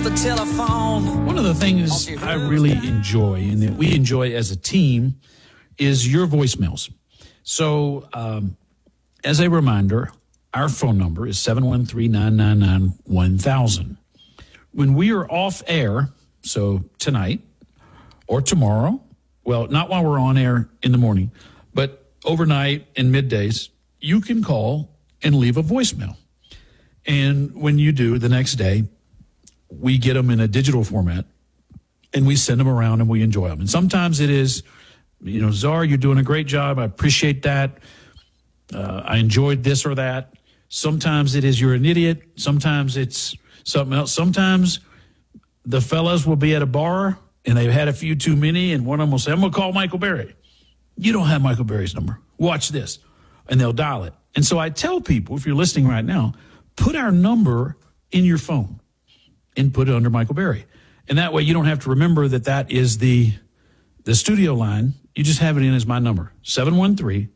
the telephone. One of the things I really enjoy and that we enjoy as a team is your voicemails. So as a reminder, our phone number is 713-999-1000. When we are off air, so tonight or tomorrow, well, not while we're on air in the morning, but overnight and middays, you can call and leave a voicemail. And when you do, the next day, we get them in a digital format and we send them around and we enjoy them. And sometimes it is, Czar, you're doing a great job. I appreciate that. I enjoyed this or that. Sometimes it is you're an idiot. Sometimes it's something else. Sometimes the fellas will be at a bar and they've had a few too many, and one of them will say, I'm going to call Michael Berry. You don't have Michael Berry's number. Watch this. And they'll dial it. And so I tell people, if you're listening right now, put our number in your phone and put it under Michael Berry. And that way you don't have to remember that that is the studio line. You just have it in as my number, 713-999-1000.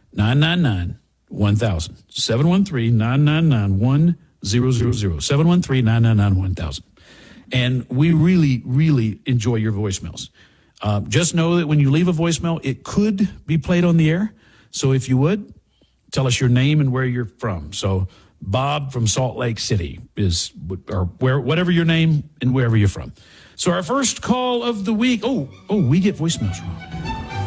713-999-1000. 713-999-1000. And we really, really enjoy your voicemails. Just know that when you leave a voicemail, it could be played on the air. So if you would, tell us your name and where you're from. So Bob from Salt Lake City or whatever your name and wherever you're from. So our first call of the week. Oh, we get voicemails wrong.